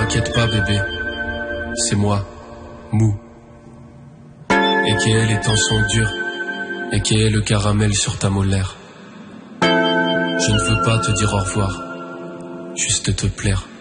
T'inquiète pas bébé, c'est moi, Mou. Et qui est les temps sont durs, et qui est le caramel sur ta molaire. Je ne veux pas te dire au revoir, juste te plaire.